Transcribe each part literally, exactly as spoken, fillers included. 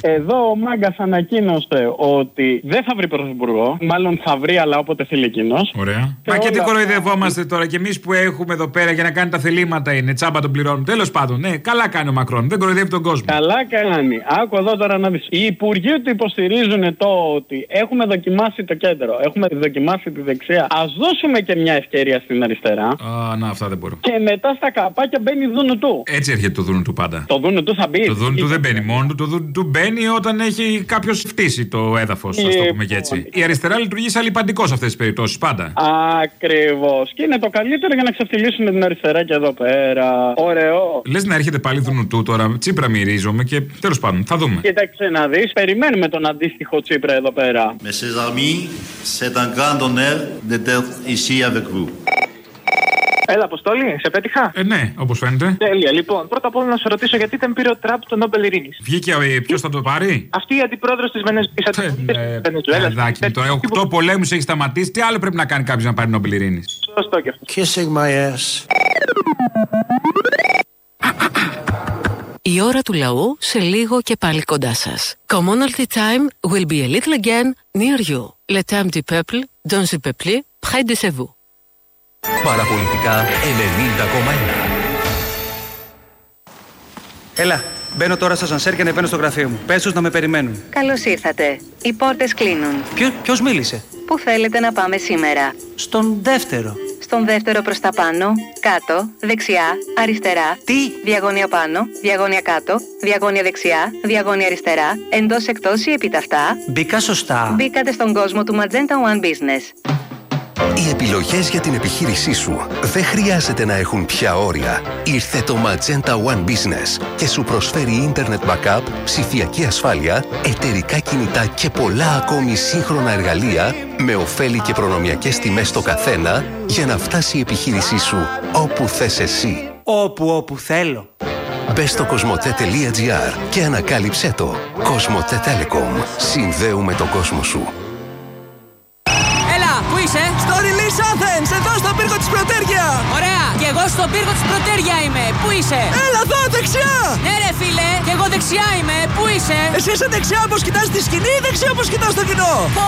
Εδώ ο Μάγκας ανακοίνωσε ότι δεν θα βρει πρωθυπουργό. Μάλλον θα βρει, αλλά όποτε θέλει εκείνος. Ωραία. Μα και τι κοροϊδευόμαστε τώρα, και εμείς που έχουμε εδώ πέρα για να κάνει τα θελήματα είναι. Τσάμπα τον πληρώνουν. Τέλος πάντων, ναι, καλά κάνει ο Μακρόν. Δεν κοροϊδεύει τον κόσμο. Καλά κάνει. Άκου εδώ τώρα να δεις. Οι υπουργοί του υποστηρίζουν το ότι έχουμε δοκιμάσει το κέντρο, έχουμε δοκιμάσει τη δεξιά. Ας δώσουμε και μια ευκαιρία στην αριστερά. Α, να, αυτά δεν μπορώ. Και μετά στα καπάκια μπαίνει δούνου του. Έτσι έρχεται το δούνου του πάντα. Το δούνου του θα μπει. Το δούνου του δεν μπαίνει μόνο του. Το δούνου του μπαίνει όταν έχει κάποιο φτύσει το έδαφος. Α το πούμε και έτσι. Η αριστερά λειτουργεί σαν λιπαντικό σε αυτές τις περιπτώσεις πάντα. Ακριβώς. Και είναι το καλύτερο για να ξεφτυλίσουν την αριστερά και εδώ πέρα. Ωραίο. Λες να έρχεται πάλι δούνου του τώρα. Τσίπρα μυρίζομαι και τέλος πάντων θα δούμε. Κοίταξε να δεις. Περιμένουμε τον αντίστοιχο Τσίπρα εδώ πέρα. Mes chers amis, c'est un grand honneur d'être ici avec vous. Έλα, Αποστόλη, σε πέτυχα. Ε, ναι, όπως φαίνεται. Τέλεια, λοιπόν. Πρώτα απ' όλα να σε ρωτήσω γιατί δεν πήρε ο Τραμπ το Νόμπελ Ειρήνης. Βγήκε, ε, ποιος θα το πάρει? Αυτή η αντιπρόεδρος της Βενεζουέλας. Παιδάκι, τώρα οκτώ πολέμους έχει σταματήσει. Τι άλλο πρέπει να κάνει κάποιος να πάρει Νόμπελ Ειρήνης? Σωστό και αυτό. Kissing my ass. Η ώρα του λαού σε λίγο και πάλι κοντά σας. Commonalty time will be a little again near you. Le temps du peuple, dans le peuple, près de chez vous. Παραπολιτικά ενενήντα κόμμα ένα. Έλα, μπαίνω τώρα στο σανσέρ και ανεβαίνω στο γραφείο μου. Πες τους να με περιμένουν. Καλώς ήρθατε. Οι πόρτες κλείνουν. Ποιο, ποιος μίλησε? Πού θέλετε να πάμε σήμερα? Στον δεύτερο. Στον δεύτερο προς τα πάνω, κάτω, δεξιά, αριστερά. Τι? Διαγώνια πάνω, διαγώνια κάτω, διαγώνια δεξιά, διαγώνια αριστερά, εντός εκτός ή επιταυτά. Μπήκα σωστά. Μπήκατε στον κόσμο του Magenta One Business. Οι επιλογές για την επιχείρησή σου δεν χρειάζεται να έχουν πια όρια. Ήρθε το Magenta One Business και σου προσφέρει Internet Backup, ψηφιακή ασφάλεια, εταιρικά κινητά και πολλά ακόμη σύγχρονα εργαλεία με ωφέλη και προνομιακές τιμές στο καθένα για να φτάσει η επιχείρησή σου όπου θες εσύ. Όπου, όπου θέλω. Μπες στο κοσμοτέ τελεία τζι άρ και ανακάλυψέ το. Κοσμοτέ Telecom. Συνδέουμε τον κόσμο σου. Πού είσαι? Στο Release Athens, εδώ στον πύργο της Πρωτέρια. Ωραία, και εγώ στον πύργο της Πρωτέρια είμαι. Πού είσαι? Έλα εδώ, δεξιά. Ναι ρε φίλε, και εγώ δεξιά είμαι. Πού είσαι? Εσύ είσαι δεξιά όπως κοιτάς τη σκηνή ή δεξιά όπως κοιτάς το κοινό? Πω,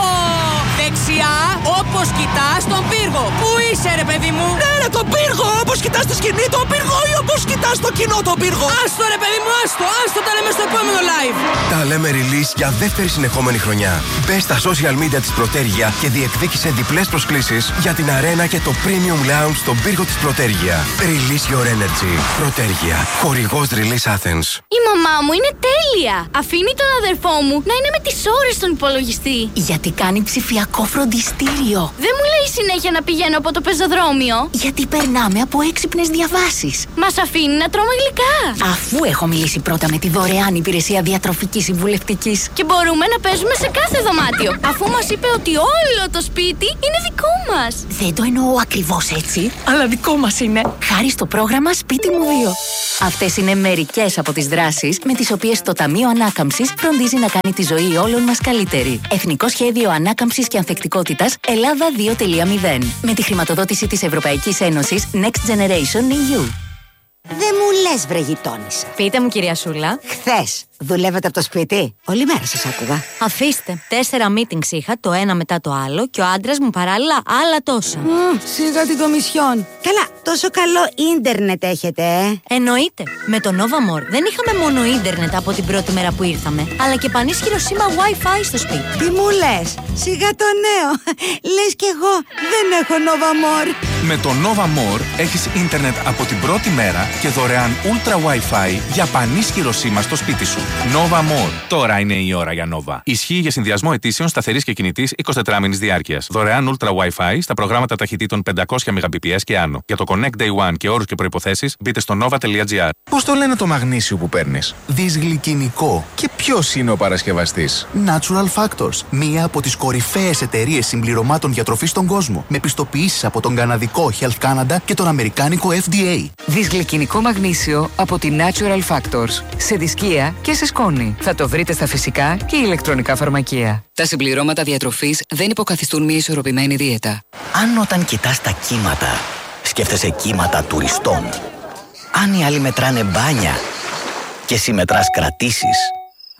δεξιά όπως κοιτάς τον πύργο. Πού είσαι ρε παιδί μου? Ναι ρε, τον πύργο, όπως κοιτάς τη σκηνή τον πύργο ή όπως κοιτάς το κοινό τον πύργο? Άστο ρε παιδί μου, άστο, άστο, τα λέμε στο επόμενο live. Τα λέμε Release για δεύτερη συνεχόμενη χρονιά. Μπες στα social media της Πρωτέρια και διεκδίκησε διπλές προσκλήσεις για την αρένα και το Premium Lounge στον πύργο της Πρωτέρια. Release your energy. Πρωτέρια. Χορηγός Release Athens. Η μαμά μου είναι τέλεια. Αφήνει τον αδερφό μου να είναι με τις ώρες στον υπολογιστή. Γιατί κάνει ψηφιακό φροντιστήριο. Δεν μου λέει συνέχεια να πηγαίνω από το πεζοδρόμιο. Γιατί περνάμε από έξυπνες διαβάσεις. Μας αφήνει να τρώμε γλυκά. Αφού έχω μιλήσει πρώτα με τη δωρεάν υπηρεσία διατροφικής συμβουλευτικής. Και μπορούμε να παίζουμε σε κάθε δωμάτιο. Αφού μας είπε ότι όλο το σπίτι είναι δικό μας. Δεν το εννοώ ακριβώς έτσι, αλλά δικό μας είναι. Χάρη στο πρόγραμμα Σπίτι μου δύο. Αυτές είναι μερικές από τις δράσεις με τις οποίες το Ταμείο Ανάκαμψης φροντίζει να κάνει τη ζωή όλων μας καλύτερη. Εθνικό Σχέδιο Ανάκαμψης και Ανθεκτικότητας Ελλάδα δύο τελεία μηδέν. Με τη χρηματοδότηση της Ευρωπαϊκής Ένωσης Next Generation ι γιου. Δεν μου λες βρε γειτόνισσα. Πείτε μου κυρία Σούλα. Χθες δουλεύετε από το σπίτι? Όλη μέρα σας άκουγα. Αφήστε. Τέσσερα meetings είχα, το ένα μετά το άλλο, και ο άντρας μου παράλληλα άλλα τόσα. Mm, σιγά την κομισιόν. Καλά, τόσο καλό ίντερνετ έχετε, ε. Εννοείται. Με το Nova More δεν είχαμε μόνο ίντερνετ από την πρώτη μέρα που ήρθαμε, αλλά και πανίσχυρο σήμα Wi-Fi στο σπίτι. Τι μου λες? Σιγά το νέο. Λες κι εγώ δεν έχω Nova More. Με το Nova More έχεις ίντερνετ από την πρώτη μέρα και δωρεάν Ultra Wi-Fi για πανίσχυρο σήμα στο σπίτι σου. Nova More. Τώρα είναι η ώρα για Nova. Ισχύει για συνδυασμό αιτήσεων σταθερής και κινητής εικοσιτετράμηνης διάρκειας. Δωρεάν Ultra Wi-Fi στα προγράμματα ταχυτήτων πεντακόσια μεγαμπιπιες και άνω. Για το Connect Day One και όρους και προϋποθέσεις μπείτε στο nova τελεία τζι άρ. Πώς το λένε το μαγνήσιο που παίρνεις? Δυσγλυκινικό. Και ποιος είναι ο παρασκευαστής? Natural Factors. Μία από τις κορυφαίες εταιρείες συμπληρωμάτων διατροφής στον κόσμο. Με πιστοποιήσεις από τον καναδικό Health Canada και τον αμερικάνικο εφ ντι έι. Δυσγλυκινικό μαγνήσιο από τη Natural Factors. Σε δισκία και σε σκόνη. Θα το βρείτε στα φυσικά και ηλεκτρονικά φαρμακεία. Τα συμπληρώματα διατροφής δεν υποκαθιστούν μια ισορροπημένη δίαιτα. Αν όταν κοιτάς τα κύματα, σκέφτεσαι κύματα τουριστών. Αν οι άλλοι μετράνε μπάνια και εσύ μετράς κρατήσεις,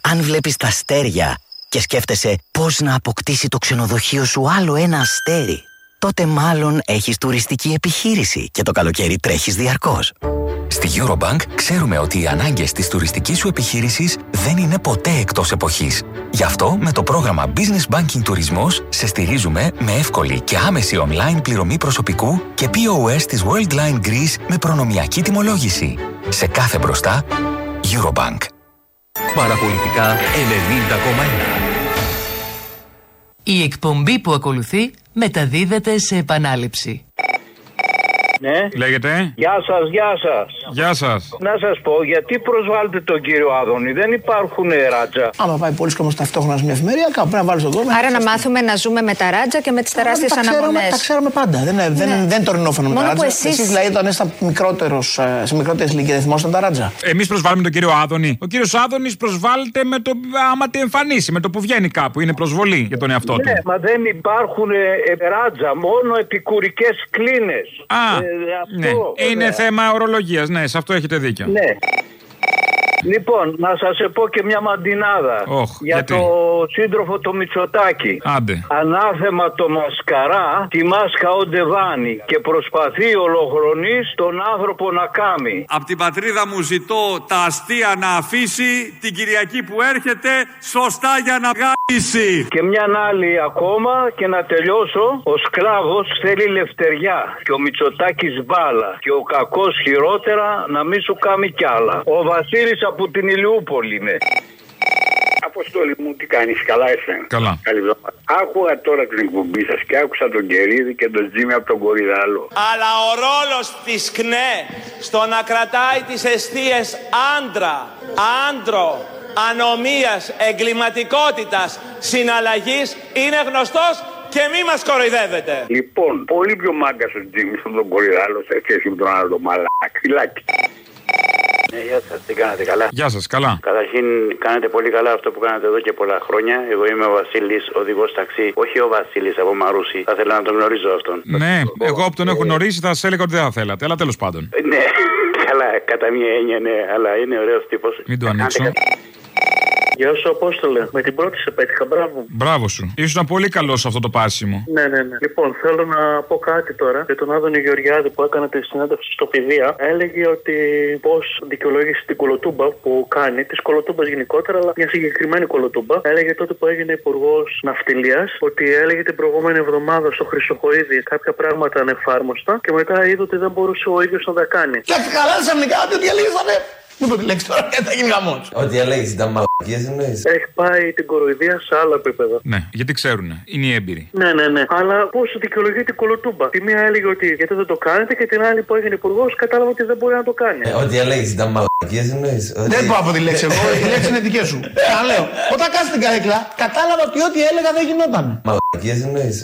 Αν βλέπεις τα αστέρια και σκέφτεσαι πώς να αποκτήσει το ξενοδοχείο σου άλλο ένα αστέρι, τότε μάλλον έχεις τουριστική επιχείρηση και το καλοκαίρι τρέχεις διαρκώς. Στη Eurobank ξέρουμε ότι οι ανάγκες της τουριστικής σου επιχείρησης δεν είναι ποτέ εκτός εποχής. Γι' αυτό με το πρόγραμμα Business Banking Τουρισμός σε στηρίζουμε με εύκολη και άμεση online πληρωμή προσωπικού και πι ο ες της Worldline Greece με προνομιακή τιμολόγηση. Σε κάθε μπροστά, Eurobank. Παραπολιτικά ενενήντα κόμμα ένα. Η εκπομπή που ακολουθεί μεταδίδεται σε επανάληψη. Ναι. Λέγεται. Γεια σας, γεια σας. Γεια σας. Να σας πω, γιατί προσβάλλετε τον κύριο Άδωνη, δεν υπάρχουν ράτζα. Άμα πάει πολλοί κόσμος ταυτόχρονα σε μια εφημερία, κάπου πρέπει να βάλει τον κόσμο. Άρα να μάθουμε να ζούμε με τα ράτζα και με τις τεράστιες αναμονές. Τα ξέρουμε πάντα. Δεν είναι, δεν, ναι. δεν είναι τωρινόφωνο με τα ράτζα. Εσείς... Εσείς δηλαδή όταν είστε σε μικρότερες ηλικίες θυμόσασταν τα ράτζα. Εμείς προσβάλλουμε τον κύριο Άδωνη. Ο κύριος Άδωνης προσβάλλεται με το άμα τη εμφανίσει, με το που βγαίνει κάπου. Είναι προσβολή για τον εαυτό του. Ναι, μα δεν υπάρχουν ε, ε, ράτζα, μόνο επικουρικές κλίνες. Α, ε, αυτό, ναι. Είναι ναι. θέμα ορολογίας, ναι, σε αυτό έχετε δίκιο. Ναι. Λοιπόν, να σας πω και μια μαντινάδα oh, για γιατί? το σύντροφο το Μητσοτάκη. Άντε. Ανάθεμα το μασκαρά, τη μάσκα ο Ντεβάνη και προσπαθεί ολοχρονής τον άνθρωπο να κάμει. Απ' την πατρίδα μου ζητώ τα αστεία να αφήσει, την Κυριακή που έρχεται σωστά για να γάμισει. Και μια άλλη ακόμα και να τελειώσω. Ο σκλάβος θέλει λευτεριά και ο Μητσοτάκης μπάλα και ο κακός χειρότερα να μην σου κάμει κι άλλα. Ο Βασίλης από την Ηλιούπολη είναι. Αποστόλη μου, τι κάνεις, καλά είσαι? Καλά. Καλή εβδομάδα. Άκουγα τώρα την εκπομπή σας και άκουσα τον Κερίδη και τον Τζίμι από τον Κορυδάλο. Αλλά ο ρόλος της ΚΝΕ στο να κρατάει τις εστίες άντρα, άντρο, ανομίας, εγκληματικότητας, συναλλαγής είναι γνωστός και μη μας κοροϊδεύετε. Λοιπόν, πολύ πιο μάγκας ο Τζίμι στον τον Κορυδάλο σε σχέση με τον άλλο τον μαλάκι. Φυλάκι. Ναι, γεια σας, τι κάνετε, καλά? Γεια σας, καλά. Καταρχήν, κάνετε πολύ καλά αυτό που κάνετε εδώ και πολλά χρόνια. Εγώ είμαι ο Βασίλης, οδηγός ταξί. Όχι ο Βασίλης από Μαρούσι. Θα ήθελα να τον γνωρίζω αυτόν. Ναι, εγώ που τον έχω γνωρίσει θα σας έλεγα ότι δεν θα θέλατε, αλλά τέλος πάντων. Ναι, καλά, κατά μία έννοια, ναι, αλλά είναι ωραίος τύπος. Μην το ανοίξω. Γεια σου, Απόστολε. Με την πρώτη σε πέτυχα, μπράβο. Μπράβο σου. Ήσουν πολύ καλό σε αυτό το πάσιμο. Ναι, ναι, ναι. Λοιπόν, θέλω να πω κάτι τώρα για τον Άδωνη Γεωργιάδη που έκανε τη συνέντευξη στο Πηδεία. Έλεγε ότι πώς δικαιολόγησε την κολοτούμπα που κάνει, τη κολοτούμπα γενικότερα, αλλά μια συγκεκριμένη κολοτούμπα. Έλεγε τότε που έγινε υπουργός Ναυτιλίας ότι έλεγε την προηγούμενη εβδομάδα στο Χρυσοχοΐδη κάποια πράγματα ανεφάρμοστα και μετά είδε ότι δεν μπορούσε ο ίδιος να τα κάνει. Και καλά, ξαφνικά ότι διαλύσανε. Μην το λέξει τώρα, θα γίνει γαμός. Ό,τι έλεγες ήταν μαλακίες εννοείς. Έχει πάει την κοροϊδία σε άλλα επίπεδα. Ναι, γιατί ξέρουνε. Είναι οι έμπειροι. Ναι, ναι, ναι. Αλλά πώς δικαιολογεί την κολοτούμπα? Τη μία έλεγε ότι γιατί δεν το κάνετε και την άλλη που έγινε υπουργός κατάλαβε ότι δεν μπορεί να το κάνει. Ε, ό,τι έλεγες ήταν μαλακίες εννοείς. Δεν πάω από τη λέξη εγώ, η λέξη είναι δική σου. Ε, λέω. Όταν κάνεις την καρέκλα, κατάλαβα ότι ό,τι έλεγα δεν γινόταν. Μαλακίες εννοείς.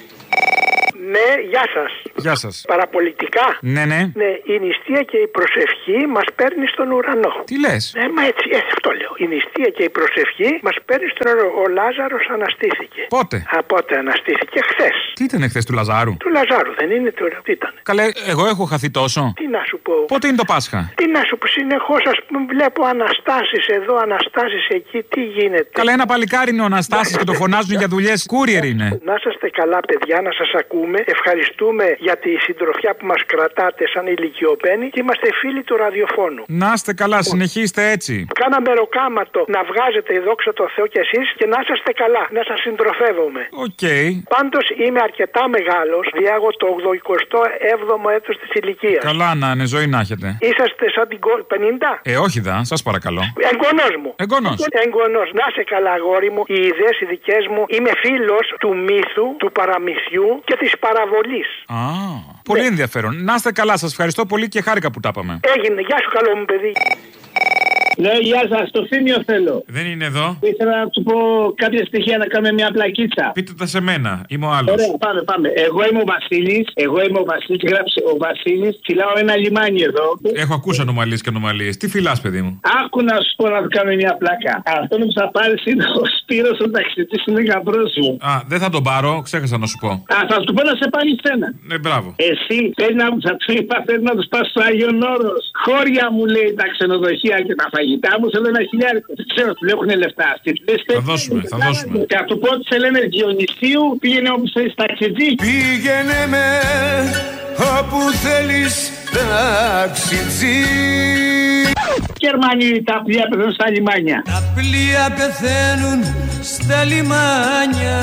Ναι, γεια σας. Γεια σας. Παραπολιτικά. Ναι, ναι. Ναι, η νηστεία και η προσευχή μας παίρνει στον ουρανό. Τι λες? Ναι, μα έτσι, έτσι αυτό λέω. Η νηστεία και η προσευχή μας παίρνει στον ουρανό. Ο Λάζαρος αναστήθηκε. Πότε? Α, πότε αναστήθηκε? Χθες. Τι ήταν χθες του Λαζάρου? Του Λαζάρου, δεν είναι τώρα. Τι ήταν? Καλέ, εγώ έχω χαθεί τόσο. Τι να σου πω. Πότε είναι το Πάσχα? Τι να σου πω, συνεχώς ας πούμε βλέπω αναστάσεις εδώ, αναστάσεις εκεί. Τι γίνεται? Καλά, ένα παλικάρι είναι ο Αναστάσεις και το φωνάζουν για δουλειές. Courier είναι. Να είσαστε καλά, παιδιά, να σας ακούμε. Ευχαριστούμε για τη συντροφιά που μας κρατάτε σαν ηλικιωμένοι και είμαστε φίλοι του ραδιοφώνου. Να είστε καλά, συνεχίστε έτσι. Κάναμε ροκάματο να βγάζετε η δόξα τω Θεώ κι εσείς και να είσαστε καλά, να σας συντροφεύομαι. Οκ. Okay. Πάντως είμαι αρκετά μεγάλος, διάγω το ογδοηκοστό έβδομο έτος της ηλικίας. Καλά, να είναι, ζωή να έχετε. Είσαστε σαν την κόρη πενήντα? Ε, όχι δα, σας παρακαλώ. Εγγονός μου. Εγγονός. Εγγονός. Να είσαι καλά, αγόρι μου. Οι ιδέες οι δικές μου. Είμαι φίλος του μύθου, του παραμυθιού και της παραβολής. Α, πολύ ναι. ενδιαφέρον. Να είστε καλά, σας ευχαριστώ πολύ και χάρηκα που τα είπαμε. Έγινε, γεια σου, καλό μου παιδί. Ναι, γεια σας, το Θήμιο θέλω. Δεν είναι εδώ. Ήθελα να σου πω κάποια στοιχεία να κάνουμε μια πλακίτσα. Πείτε τα σε μένα, είμαι ο άλλος. Ωραία, πάμε, πάμε. Εγώ είμαι ο Βασίλης. Εγώ είμαι ο Βασίλης. Γράψε ο Βασίλης. Φυλάω ένα λιμάνι εδώ. Έχω ακούσει ανομαλίες και ανομαλίες. Τι φυλάς, παιδί μου? Άκου να σου πω να κάνουμε μια πλάκα. Αυτό που θα πάρει είναι Σπύρος ο ταξιτής είναι γαμπρός μου. Α, δεν θα τον πάρω, ξέχασα να σου πω. Α, θα του πω να σε πάρει σένα. Ναι, μπράβο. Εσύ θέλει να μου του είπα, θέλει να του πα στο Άγιον Όρος. Χώρια μου λέει τα ξενοδοχεία και τα φαγητά μου, θέλω ένα χιλιάρικο. Δεν ξέρω, του έχουν λεφτά. Θα δώσουμε, θα δώσουμε. Και θα του πω ότι σε λένε Διονυσίου, πήγαινε όπου θέλει ταξιτζή. Πήγαινε με όπου θέλεις ταξιτζή. Γερμανοί, τα πλοία πεθαίνουν στα λιμάνια. Τα πλοία πεθαίνουν στα λιμάνια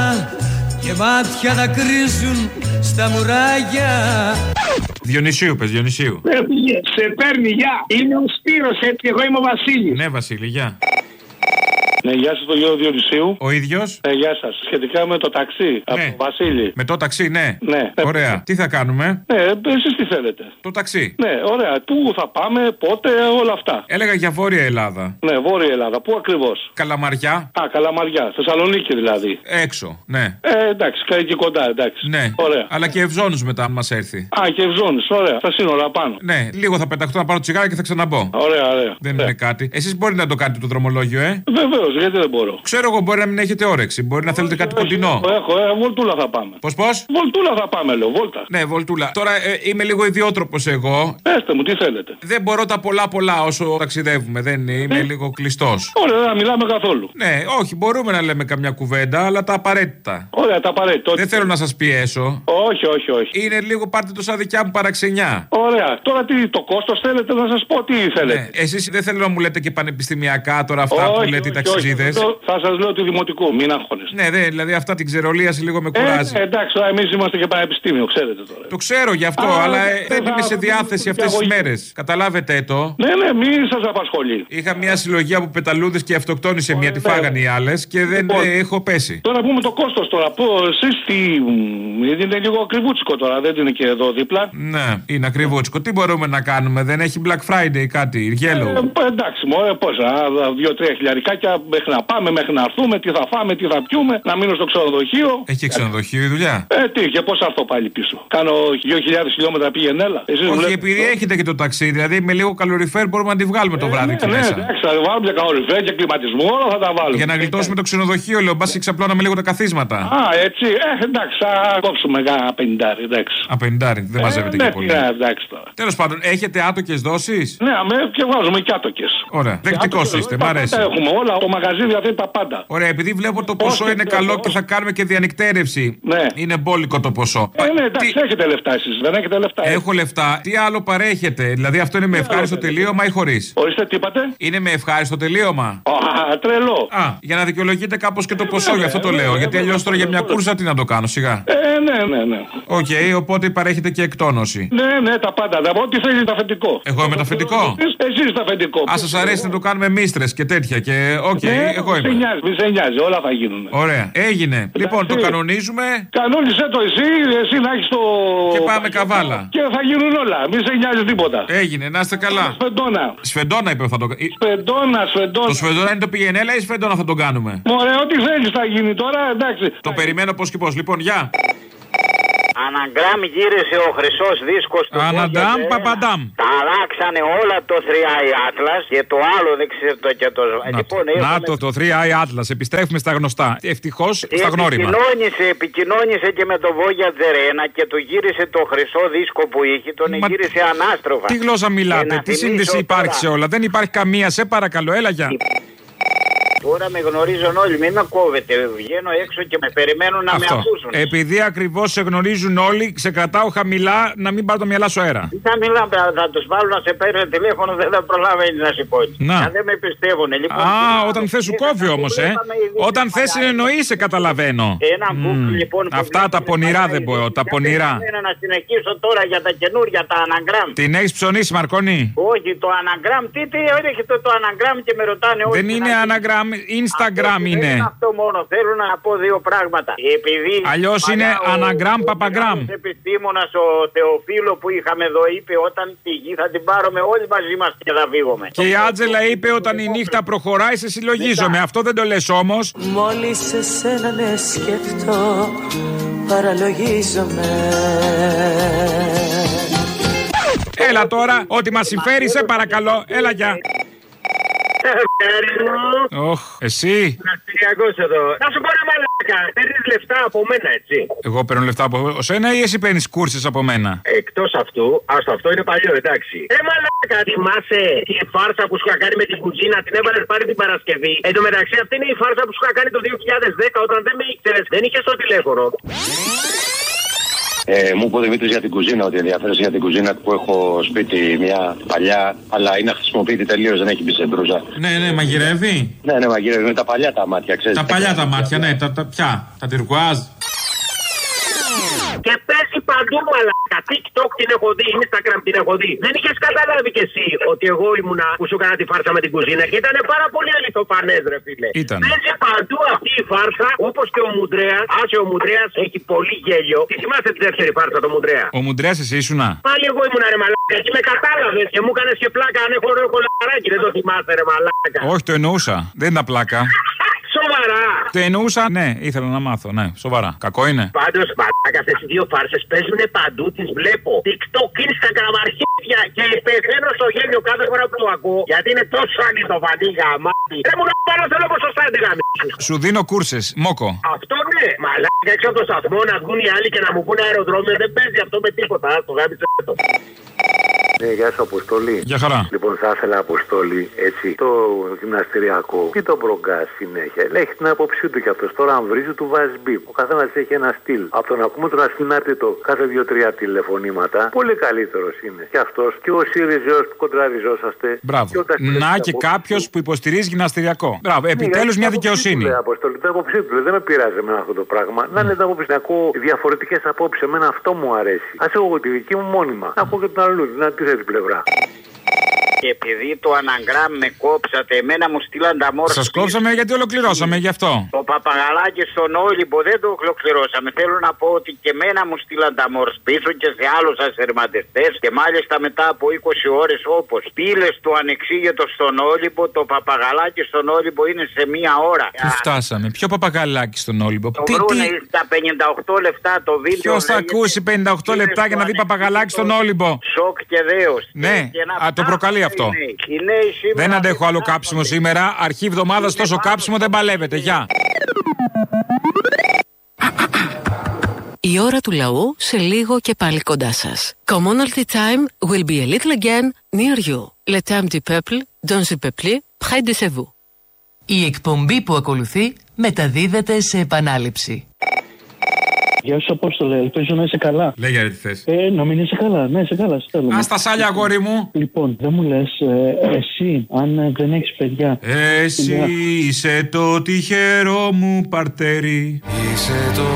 και μάτια τα κρίζουν στα μουράγια. Διονυσίου, πες, Διονυσίου. Σε παίρνει, γεια. Είναι ο Σπύρος, έτσι, εγώ είμαι ο Βασίλης. Ναι, Βασίλη, γεια. Ναι, γεια σας, το γιο Διονυσίου. Ο ίδιος. Ναι, γεια σας. Σχετικά με το ταξί. Ναι. Από τον Βασίλη. Με το ταξί, ναι. Ναι. Ωραία. Τι θα κάνουμε? Ναι, εσείς τι θέλετε. Το ταξί. Ναι, ωραία. Πού θα πάμε, πότε, όλα αυτά. Έλεγα για Βόρεια Ελλάδα. Ναι, Βόρεια Ελλάδα. Πού ακριβώς? Καλαμαριά. Α, Καλαμαριά. Θεσσαλονίκη δηλαδή. Έξω, ναι. Ε, εντάξει, εκεί κοντά, εντάξει. Ναι. Ωραία. Αλλά και Ευζώνους μετά, αν μας έρθει. Α, και Ευζώνους, ωραία. Στα σύνορα πάνω. Ναι, λίγο θα πεταχτώ να πάρω τσιγάρα και θα ξαναμπω. Ωραία, ωραία. Δεν ναι. είναι κάτι. Εσείς μπορεί να το κάνετε το δρομολόγιο, ε. Βεβαίως, γιατί δεν μπορώ. Ξέρω εγώ, μπορεί να μην έχετε όρεξη. Μπορεί να θέλετε κάτι κοντινό. Έχω, ε, βολτούλα θα πάμε. Πώς, πώς? Βολτούλα θα πάμε, λέω, βόλτα. Ναι, βολτούλα. Τώρα ε, είμαι λίγο ιδιότροπος εγώ. Πέστε μου, τι θέλετε. Δεν μπορώ τα πολλά πολλά όσο ταξιδεύουμε. Δεν είμαι ε. λίγο κλειστός. Ωραία, δεν μιλάμε καθόλου. Ναι, όχι, μπορούμε να λέμε καμιά κουβέντα, αλλά τα απαραίτητα. Ωραία, τα απαραίτητα. Δεν θέλω να σας πιέσω. Όχι, όχι, όχι. Είναι λίγο, πάρτε το σαν δικιά μου παραξενιά. Ωραία. Τώρα τι, το κόστος θέλετε να σας πω, τι θέλετε. Ναι. Εσείς δεν θέλω να μου λέτε και πανεπιστημιακά τώρα αυτά όχι, που λέτε οι ταξιδίδες. Θα σας λέω του δημοτικού, μην αγχώνεστε. Ναι, ναι, δηλαδή αυτά την ξερολίαση λίγο με κουράζει. Ε, εντάξει, εμείς είμαστε και πανεπιστήμιο, ξέρετε τώρα. Το ξέρω γι' αυτό, α, αλλά ε, δεν είμαι σε διάθεση αυτές τις μέρες. Καταλάβετε το. Ναι, ναι, μην σας απασχολεί. Είχα μια συλλογή από πεταλούδες και αυτοκτόνησε μια, τη φάγανε οι άλλες και δεν λοιπόν, ε, έχω πέσει. Τώρα πούμε το κόστος τώρα. Εσείς τι. Είναι λίγο ακριβούτσικο τώρα, δεν είναι και εδώ δίπλα. Ναι, είναι ακριβούτσικο. Τι μπορούμε να κάνουμε, δεν έχει Black Friday κάτι, yellow. Ε, εντάξει, μωρέ, πόσα, δύο-τρία χιλιαρικάκια μέχρι να πάμε, μέχρι να έρθουμε, τι θα φάμε, τι θα πιούμε, να μείνω στο ξενοδοχείο. Έχει ξενοδοχείο η δουλειά. Ε, τι, και πώς αυτό πάλι πίσω. Κάνω δύο χιλιάδες χιλιόμετρα πήγαινε έλα. Όχι, επειδή έχετε και το ταξίδι, δηλαδή με λίγο καλοριφέρ μπορούμε να τη βγάλουμε το βράδυ εκεί μέσα. Ναι, εντάξει, θα βάλουμε και καλοριφέρ και κλιματισμό, όλα θα τα βάλουμε. Για να γλιτώσουμε το ξενοδοχείο, λέω, μπα και ξαπλώναμε λίγο τα καθίσματα. Α, έτσι, ε, εντάξει, θα κόψουμε ένα πενηντάρι, εντάξει. Α, πενηντάρι, δεν μαζεύεται και πολύ. Ναι, εντάξει τώρα. Τέλος πάντων, έχετε άτοκες δόσεις? Ναι, αμέ και βάζουμε και άτοκες. Ωραία, δεκτικός είστε, μ' αρέσει. Τα έχουμε όλα, το μαγαζί διαθέτει τα πάντα. Ωραία, επειδή βλέπω το ποσό είναι καλό και θα κάνουμε και διανυκτέρευση. Ναι. Είναι μπόλικο το ποσό. Ε, ναι, εντάξει, τι... έχετε λεφτά εσείς, δεν έχετε λεφτά. Έχω λεφτά. Τι άλλο παρέχετε, δηλαδή αυτό είναι με ευχάριστο τελείωμα ή χωρίς? Ορίστε, τι είπατε? Είναι με ευχάριστο τελείωμα. Α, τρελό. Α, για να δικαιολογείτε κάπως και το ποσό, γι' αυτό το λέω. Γιατί αλλιώς τώρα για μια κούρσα τι να το κάνω, σιγά. Ε, ναι, ναι, ναι. Οκ, okay, οπότε παρέχετε και εκτόνωση. Ναι, ναι, τα πάντα. Θα πω ό,τι θέλει τα αφεντικό. Εγώ είμαι το αφεντικό. Εσείς τα αφεντικό. Α, σας αρέσει να το κάνουμε μίστρες και τέτοια και. Οκ, okay, ναι, εγώ είμαι. Μη σε νοιάζει, μη σε νοιάζει, όλα θα γίνουν. Ωραία, έγινε. Εντάξει. Λοιπόν, το κανονίζουμε. Κανόνισε το εσύ, εσύ να έχεις το. Και πάμε καβάλα. Και θα γίνουν όλα, μη σε νοιάζει τίποτα. Έγινε, να είστε καλά. Σφεντόνα. Σφεντόνα είπε θα το κάνουμε. Σφεντόνα, σφεντόνα. Το σφεντόνα είναι το πηγενέλα ή σφεντόνα θα τον κάνουμε? Ωραία, ό,τι θέλεις θα γίνει τώρα, εντάξει. Το περιμένω πώς και πώς. Λοιπόν, γεια. Αναγκράμ γύρισε ο χρυσός δίσκος του. Αναντάμ, παπαντάμ. Τα αλλάξανε όλα το θρι άι Atlas και το άλλο δεν ξέρω το και το. Να, λοιπόν, να έχουμε... το, το θρι άι Atlas. Επιστρέφουμε στα γνωστά. Ευτυχώς στα γνώριμα. Επικοινώνησε, επικοινώνησε και με το Voyager ένα και του γύρισε το χρυσό δίσκο που είχε. Τον Μα... γύρισε ανάστροφα. Τι γλώσσα μιλάτε, τι σύνδεση υπάρχει σε όλα? Δεν υπάρχει καμία, σε παρακαλώ, έλα για. Τώρα με γνωρίζουν όλοι, μην με κόβετε. Βγαίνω έξω και με περιμένουν να Αυτό. με ακούσουν. Επειδή ακριβώς σε γνωρίζουν όλοι, σε κρατάω χαμηλά να μην πάρω το μυαλά σου αέρα. Τι θα μιλάμε, θα τους βάλω να σε παίρνουν τηλέφωνο, δεν θα προλαβαίνει να σηκώσει. Να. Να δεν με πιστεύουν. Λοιπόν, Α, όταν θες σου κόβει όμως, ε. Όταν θες συνεννοείσαι, καταλαβαίνω. Ένα μπουκ, λοιπόν. Αυτά τα πονηρά δεν μπορώ, τα πονηρά. Να συνεχίσω τώρα για τα καινούρια, τα αναγκράμ. Την έχεις ψωνίσει, Μαρκόνη? Όχι, το αναγκράμ, τι τι έρχεται το αναγκράμ και με ρωτάνε όλοι. Δεν είναι αναγκράμ. Instagram αυτό είναι. Δεν είναι αυτό μόνο. Θέλω να πω δύο πράγματα. Επειδή αλλιώς είναι αναγκράμ παπαγκράμ. Ο επιστήμονας ο Θεοφίλο που είχαμε εδώ είπε όταν τη γη θα την πάρουμε όλοι μαζί μας και θα φύγουμε. Και η Άτζελα είπε όταν η νύχτα προχωράει σε συλλογίζομαι. Αυτό δεν το λες όμως. Μόλις σε σένα με σκεφτώ παραλογίζομαι. Έλα τώρα, ό,τι μας συμφέρει σε παρακαλώ. Έλα για. Οχ, εσύ. Ναυτιλιακός εδώ. Να σου πω ρε μαλάκα, παίρνεις λεφτά από μένα, έτσι. Εγώ παίρνω λεφτά από σένα ή εσύ παίρνεις κούρσες από μένα? Εκτός αυτού, άστο αυτό είναι παλιό, εντάξει. Ρε μαλάκα, θυμάσαι τη φάρσα που σου είχα κάνει με την κουζίνα, την έβαλες πάρει την Παρασκευή. Εν τω μεταξύ, αυτή είναι η φάρσα που σου είχα κάνει το δύο χιλιάδες δέκα όταν δεν με ήξερες, δεν είχες το τηλέφωνο. Ε, μου είπε ο Δημήτρης για την κουζίνα, ότι ενδιαφέρεσαι για την κουζίνα που έχω σπίτι μια παλιά, αλλά είναι αχρησιμοποιητή τελείως, δεν έχει μπει σε μπρούζα. Ναι, ναι, μαγειρεύει. Ναι, ναι, μαγειρεύει με τα παλιά τα μάτια, ξέρεις. Τα παλιά τα μάτια, ναι, τα, τα ποια, τα τυρκουάζ. Και παίζει παντού μαλάκα. TikTok την έχω δει, Instagram την έχω δει. Δεν είχες καταλάβει κι εσύ ότι εγώ ήμουνα που σου έκανα τη φάρσα με την κουζίνα και ήταν πάρα πολύ αληθοφανές, ρε φίλε. Ήταν. Παίζει παντού αυτή η φάρσα, όπως και ο Μουντρέας. Άσε, ο Μουντρέας έχει πολύ γέλιο. Τι θυμάσαι τη δεύτερη φάρσα το Μουντρέα? Ο Μουντρέας εσύ ήσουνα? Πάλι εγώ ήμουνα ρε μαλάκα και με κατάλαβες και μου έκανες και πλάκα αν έχω ωραίο κολαράκι. Δεν το θυμάσαι ρε μαλάκα? Όχι, το εννοούσα. Δεν ήταν πλάκα. Σοβαρά. Το εννοούσα, ναι, ήθελα να μάθω, ναι, σοβαρά. Κακό είναι. Πάντως, μαλάκα, αυτές οι δύο φάρσες παίζουν παντού, τις βλέπω. TikTok, Instagram, αρχίδια και πεθαίνω στο γέλιο κάθε φορά που το ακούω. Γιατί είναι τόσο αληθοφανή γαμάτι. Δεν μου να πάρω θέλω πως σωστά την γαμίσεις. Σου δίνω κούρσες, μόκο. Αυτό ναι, μαλάκα, έξω από το σταθμό να βγουν οι άλλοι και να μου πούνε αεροδρόμιο. Δεν παίζει αυτό με τίποτα. Το γάμισε το. Ναι, γεια σου Αποστολή. Γεια χαρά. Λοιπόν, θα ήθελα Αποστολή, έτσι, το γυμναστηριακό και το μπρογκά συνέχεια. Έχει την άποψή του κι αυτό. Τώρα, αν βρίζει, του βάζει μπιπ. Ο καθένα έχει ένα στυλ. Από το να ακούμε τον ασυνάρτητο κάθε δύο-τρία τηλεφωνήματα, πολύ καλύτερο είναι. Και αυτό και ο ΣΥΡΙΖΑ που κοντραριζόσαστε. Μπράβο. Να και κάποιο που υποστηρίζει γυμναστηριακό. Μπράβο. Επιτέλου μια δικαιοσύνη. Ναι, Αποστολή, την άποψή του δεν με πειράζει εμένα αυτό το πράγμα. Να είναι την άποψη να ακούω διαφορετικέ απόψει. Εμένα αυτό μου αρέσει. Α έχω τη δική μου μόνιμα. Να ακούω και τον αλλού. Να την πλευρά. Και επειδή το αναγκράμ με κόψατε, εμένα μου στείλαν τα μόρφα. Σας κόψαμε γιατί ολοκληρώσαμε, γι' αυτό. Το παπαγαλάκι στον Όλυμπο δεν το ολοκληρώσαμε. Θέλω να πω ότι και εμένα μου στείλαν τα μόρφα πίσω και σε άλλους ασυρματιστές. Και μάλιστα μετά από είκοσι ώρες, όπως πύλες του ανεξήγητο στον Όλυμπο, το παπαγαλάκι στον Όλυμπο είναι σε μία ώρα. Πού φτάσαμε, ποιο παπαγαλάκι στον Όλυμπο? Το τι, βρούνε τι... στα πενήντα οκτώ λεπτά το βίντεο. Ποιος θα ακούσει πενήντα οκτώ λεπτά για να δει παπαγαλάκι στον Όλυμπο? Σοκ και δέος. Ναι, α, το προκαλεί αυτό. Δεν αντέχω άλλο κάψιμο σήμερα. Αρχή εβδομάδας τόσο κάψιμο δεν παλεύεται. Γεια. Η ώρα του λαού σε λίγο και πάλι κοντά σας. Commonalty time will be a little again near you. Le temps du peuple, dans le peuple, près de vous. Η εκπομπή που ακολουθεί μεταδίδεται σε επανάληψη. Γεια σου, Απόστολε. Ελπίζω να είσαι καλά. Λέγε, ρε, τι θες. Ε, να μην είσαι καλά. Ναι, είσαι καλά. Στέλνω. Α, στα σάλια, αγόρι μου. Λοιπόν, δεν μου λες, ε, εσύ, αν ε, δεν έχεις παιδιά. Εσύ μια... είσαι το τυχερό μου παρτέρι. Είσαι το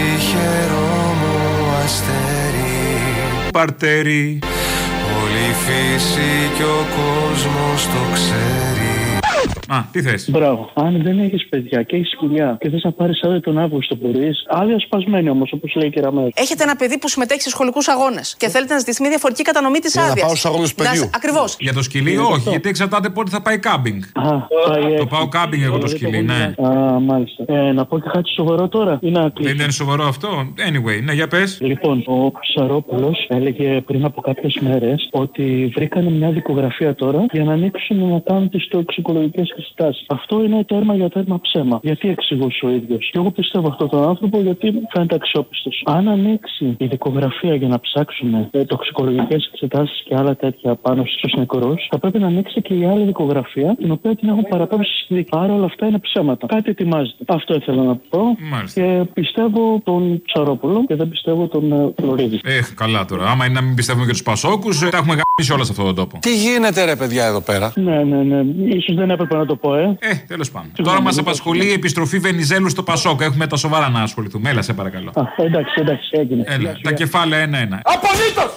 τυχερό μου αστέρι. Παρτέρι. Όλη η φύση και ο κόσμος το ξέρει. Α, τι θες. Μπράβο. Αν δεν έχεις παιδιά και έχεις σκουλιά και θες να πάρεις άδεια τον Αύγουστο, μπορείς. Άδεια σπασμένη όμως, όπως λέει η Κεραμέλ. Έχετε ένα παιδί που συμμετέχει σε σχολικούς αγώνες και θέλετε να ζητήσει μια διαφορετική κατανομή της άδειας. Να πάω στους αγώνες του παιδιού. Ακριβώς. Για το σκυλί, όχι, γιατί εξαρτάται πότε θα πάει κάμπινγκ. Α, πάει το πάω κάμπινγκ εγώ το σκυλί, ναι. Α, μάλιστα. Ε, να πω και κάτι σοβαρό τώρα ή να κλείσω? Δεν είναι σοβαρό αυτό. Anyway, ναι, για πες. Λοιπόν, ο Ψαρόπουλος έλεγε πριν από κάποιες μέρες ότι βρήκανε μια δικογραφία τώρα για να ανοίξουν να κάνουν τις τοξικολογικές εξετάσεις. Αυτό είναι τέρμα για τέρμα ψέμα. Γιατί εξηγούσε ο ίδιος. Και εγώ πιστεύω αυτόν τον άνθρωπο γιατί φαίνεται αξιόπιστος. Αν ανοίξει η δικογραφία για να ψάξουν ε, τοξικολογικές εξετάσεις και άλλα τέτοια πάνω στους νεκρούς, θα πρέπει να ανοίξει και η άλλη δικογραφία, την οποία την έχουν παραπέμψει στη δίκη. Άρα όλα αυτά είναι ψέματα. Κάτι ετοιμάζεται. Αυτό ήθελα να πω. Μάλιστα. Και πιστεύω τον Ψαρόπουλο και δεν πιστεύω τον Φλωρίδη. Ε, καλά τώρα. Άμα είναι να μην πιστεύουμε και τους Πασόκους, τα έχουμε γαμίσει όλα σε αυτόν τον τόπο. Τι γίνεται, ρε παιδιά, εδώ πέρα. Ναι, ναι, ναι. Ίσως δεν έπρεπε να το πω, ε. Ε, τέλος πάντων. Τώρα μας απασχολεί η επιστροφή Βενιζέλου στο Πασόκ. Έχουμε τα σοβαρά να ασχοληθούμε. Έλα, σε παρακαλώ. Α, εντάξει, εντάξει, έγινε. Έλα, τα κεφάλαια ένα-ένα. Απολύτως!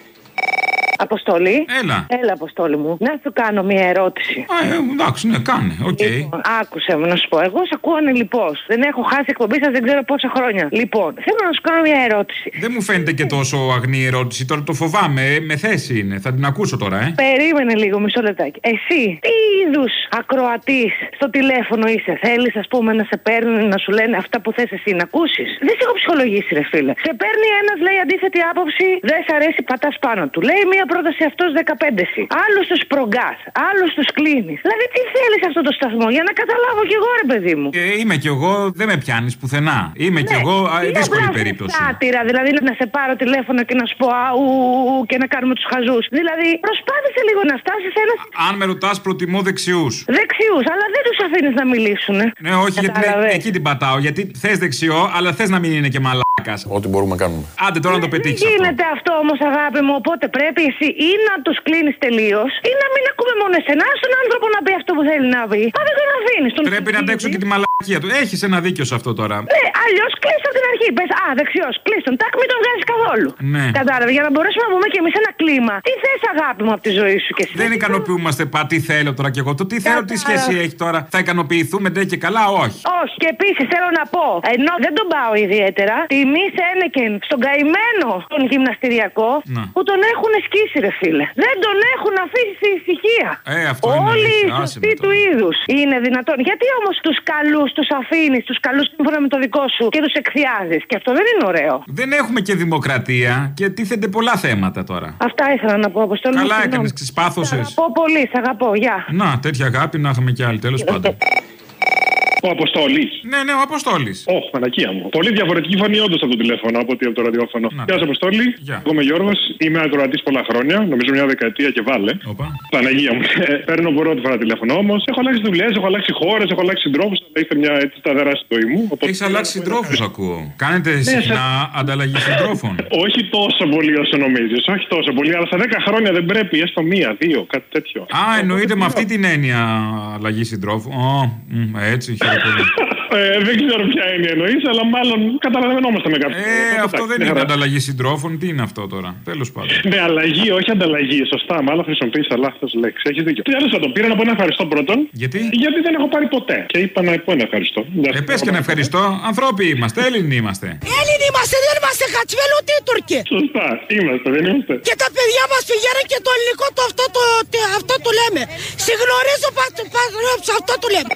Αποστολή. Έλα. Έλα, Αποστόλη μου. Να σου κάνω μια ερώτηση. Α, ε, εντάξει, ναι, κάνε. Okay. Λοιπόν, άκουσε με να σου πω. Εγώ σε ακούω ανελιπώς. Δεν έχω χάσει εκπομπή σας δεν ξέρω πόσα χρόνια. Λοιπόν, θέλω να σου κάνω μια ερώτηση. Δεν μου φαίνεται και τόσο αγνή ερώτηση. Τώρα το φοβάμαι. Με θέση είναι. Θα την ακούσω τώρα, ε. Περίμενε λίγο, μισό λεπτάκι. Εσύ, τι είδους ακροατής στο τηλέφωνο είσαι? Θέλεις, ας πούμε, να σε παίρνουν να σου λένε αυτά που θες εσύ να ακούσεις? Δεν σε έχω ψυχολογήσει, ρε φίλε. Σε παίρνει ένας, λέει αντίθετη άποψη, δεν σ' αρέσει, πατάς πάνω του. Λέει μία πρόταση αυτός δεκαπέντε συ. Άλλους τους προγκάς, άλλους τους κλείνεις. Δηλαδή τι θέλεις αυτό το σταθμό, για να καταλάβω κι εγώ, ρε παιδί μου. Ε, είμαι κι εγώ, δεν με πιάνεις πουθενά. Είμαι ναι, κι εγώ, α, δύσκολη περίπτωση. Σάτυρα, δηλαδή να σε πάρω τηλέφωνο και να σου πω αου και να κάνουμε τους χαζούς. Δηλαδή προσπάθησε λίγο να στάσεις ένας. Αν με ρωτάς, προτιμώ δεξιούς. Δεξιούς, αλλά δεν τους αφήνεις να μιλήσουν. Ναι, όχι, γιατί ναι, εκεί την πατάω. Γιατί θες δεξιό, αλλά θες να μην είναι και μαλάκας. Ό,τι μπορούμε να κάνουμε. Άντε τώρα να το πετύχεις. Δεν γίνεται αυτό, αυτό όμως, αγάπη μου. Οπότε πρέπει εσύ ή να τους κλείνεις τελείως ή να μην ακούμε μόνο εσένα. Στον άνθρωπο να πει αυτό που θέλει να πει. Μα δεν τον αφήνεις. Πρέπει να αντέξω και τη μαλακία του. Έχεις ένα δίκιο σε αυτό τώρα. Ναι, αλλιώς κλείσει από την αρχή. Πες, α, δεξιός, κλείσει τον. Τάκ, μην τον βγάζεις καθόλου. Ναι. Κατάλαβε, για να μπορέσουμε να πούμε κι εμείς ένα κλίμα. Τι θες, αγάπη μου, από τη ζωή σου και εσύ. Δεν ικανοποιούμαστε πα, τι θέλω τώρα κι εγώ. Το τι θέλω, τι σχέση έχει τώρα. Θα ικανοποιηθούμε ντε και καλά, όχι. Όχι. Και επίσης θέλω να πω, ενώ δεν τον πάω ιδιαίτερα, τιμή Σένεκεν στον καημένο τον γυμναστηριακό να. Που τον έχουν σκίσει, ρε φίλε. Δεν τον έχουν αφήσει στη ησυχία. Ε, αυτό όλοι είναι, οι σωστοί του είδους είναι δυνατόν. Γιατί όμως τους καλούς τους αφήνεις, τους καλούς σύμφωνα με το δικό σου και τους εκθιάζεις. Και αυτό δεν είναι ωραίο. Δεν έχουμε και δημοκρατία και τίθενται πολλά θέματα τώρα. Αυτά ήθελα να πω, Αποστόλη. Καλά έκανες, ξεσπάθωσες. Σ' αγαπώ πολύ, σ' αγαπώ, γεια. Να, τέτοια αγάπη να είχαμε κι άλλοι, τέλος πάντων. Ο Αποστόλης. Ναι, ναι, ο Αποστόλης. Ωχ, μαλακία μου. Πολύ διαφορετική φωνή όντως από το τηλέφωνο από ότι από το ραδιόφωνο. Γεια σας, Αποστόλη. Γεια. Εγώ είμαι Γιώργος. Είμαι ακροατής πολλά χρόνια. Νομίζω μια δεκαετία και βάλε. Οπα. Παναγία μου. Ε, παίρνω πρώτη φορά τηλέφωνο όμως. Έχω αλλάξει δουλειές, έχω αλλάξει χώρες, έχω αλλάξει συντρόφους. Αλλά είστε μια έτσι σταθερά στη ζωή μου. Οπότε... Έχεις αλλάξει συντρόφους, ακούω. Κάνετε συχνά σε... ανταλλαγή συντρόφων. Όχι τόσο πολύ όσο νομίζεις. Όχι τόσο πολύ. Αλλά στα δέκα χρόνια δεν πρέπει, έστω μία, δύο, κάτι τέτοιο. Α, εννοείται με αυτή την έννοια αλλαγή συντρόφου. Ω, έτσι, χαίρομαι. Ε, δεν ξέρω ποια είναι η εννοείς, αλλά μάλλον καταλαβαίνόμαστε με κάποιον. Ε, Οπότε, αυτό δεν είναι ανταλλαγή συντρόφων. Τι είναι αυτό τώρα, τέλος πάντων. Ναι, αλλαγή, όχι ανταλλαγή. Σωστά, μάλλον χρησιμοποίησα λάθος λέξη. Έχεις δίκιο. Τι άλλο θα το πήρα να πω ένα ευχαριστώ πρώτον. Γιατί? Γιατί δεν έχω πάρει ποτέ. Και είπα να πω ένα ευχαριστώ. Ε, πες και ένα ευχαριστώ. Ανθρώποι είμαστε, Έλληνοι είμαστε. Έλληνοι είμαστε, δεν είμαστε Χατσβέλ ούτε οι Τούρκοι. Σωστά, είμαστε, δεν είμαστε. Και τα παιδιά μας πηγαίνουν και το ελληνικό το αυτό το, αυτό το λέμε. Συγνωρίζω αυτό το λέμε.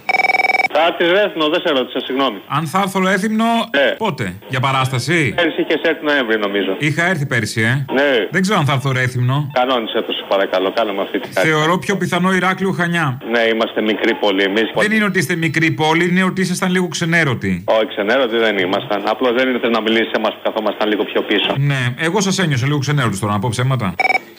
Θα έρθει Ρέθυμνο, δεν σε ρώτησα, συγγνώμη. Αν θα έρθω Ρέθυμνο, ε. πότε, για παράσταση. Πέρυσι είχε έρθει Νοέμβρη, νομίζω. Είχα έρθει πέρυσι, ε. Ναι. Δεν ξέρω αν θα έρθω Ρέθυμνο. Κανόνισε το, σου παρακαλώ, κάνουμε αυτή τη χάρη. Θεωρώ πιο πιθανό Ηράκλειο Χανιά. Ναι, είμαστε μικρή πόλη εμείς. Δεν είναι ότι είστε μικρή πόλη, είναι ότι ήσασταν λίγο ξενέρωτοι. Όχι, ξενέρωτοι δεν ήμασταν. Απλώς δεν είναι να μιλήσει σε εμάς που καθόμασταν λίγο πιο πίσω. Ναι, εγώ σας ένιωσα λίγο ξενέρωτοι τώρα, να πω ψέματα.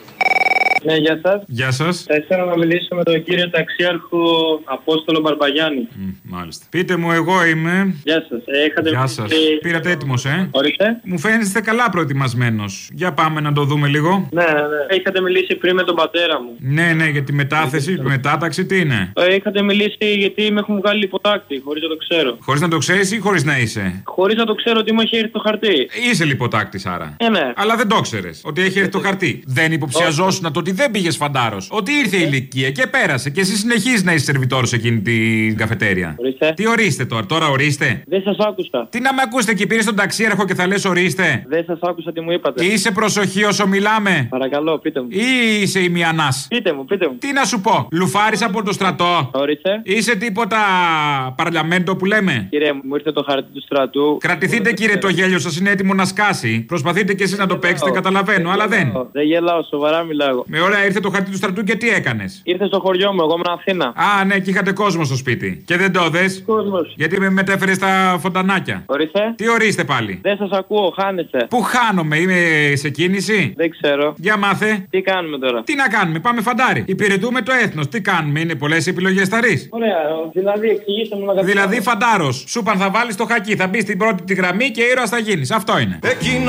Ναι, γεια σας. Γεια σας. Θα ήθελα να μιλήσω με τον κύριο ταξίαρχο Απόστολο Μπαρμπαγιάννη. Mm, μάλιστα. Πείτε μου, εγώ είμαι. Γεια σας. Ε, Γεια σας. Και... Πήρατε έτοιμος, ε. Ορίστε. Μου φαίνεστε καλά προετοιμασμένος. Για πάμε να το δούμε λίγο. Ναι, ναι, ναι. Είχατε μιλήσει πριν με τον πατέρα μου. Ναι, ναι, για τη μετάθεση, τη μετάταξη, τι είναι. Ε, είχατε μιλήσει γιατί με έχουν βγάλει λιποτάκτη, χωρίς να το ξέρω. Χωρίς να το ξέρεις ή χωρίς να είσαι. Χωρίς να το ξέρω ότι μου έχει έρθει το χαρτί. Είσαι λιποτάκτης άρα. Ε, ναι. Αλλά δεν το ξέρεις ότι έχει έρθει το χαρτί. Δεν υποψιαζόσουν το ότι δεν πήγες φαντάρος. Ότι ήρθε η ηλικία και πέρασε και εσύ συνεχίζεις να είσαι σερβιτόρος εκείνη την καφετέρια. Ορίστε. Τι ορίστε τώρα, τώρα ορίστε. Δεν σας άκουσα. Τι να με ακούσετε και πήρες τον ταξίαρχο και θα λες ορίστε. Δεν σας άκουσα τι μου είπατε. Είσαι προσοχή όσο μιλάμε. Παρακαλώ, πείτε μου. Ή είσαι ημιανάς. Πείτε μου, πείτε μου. Τι να σου πω, λουφάρεις από το στρατό. Ορίστε. Είσαι τίποτα παρλιαμέντο που λέμε. Κύριε μου, ήρθε το χαρτί του στρατού. Κρατηθείτε κύριε, το γέλιο σας είναι έτοιμο να σκάσει. Προσπαθείτε κι εσείς να το παίξετε, καταλαβαίνω, αλλά δεν. Δεν γελάω, σοβαρά μιλάω. Με ωραία, ήρθε το χαρτί του στρατού και τι έκανες. Ήρθε στο χωριό μου, εγώ ήμουν Αθήνα. Α, ναι, και είχατε κόσμο στο σπίτι. Και δεν το δες. Κόσμος. Γιατί με μετέφερε στα φωντανάκια. Ορίστε. Τι ορίστε πάλι. Δεν σας ακούω, χάνεστε. Πού χάνομαι, είμαι σε κίνηση. Δεν ξέρω. Για μάθε. Τι κάνουμε τώρα. Τι να κάνουμε, πάμε φαντάρι. Υπηρετούμε το έθνος. Τι κάνουμε, είναι πολλές επιλογές ταρείς. Ωραία, δηλαδή εξηγήστε μου να καταλάβω. Δηλαδή φαντάρος. Σούπαν θα βάλεις το χακί, θα μπει στην πρώτη τη γραμμή και ήρωας θα γίνεις. Αυτό είναι. Εκείνο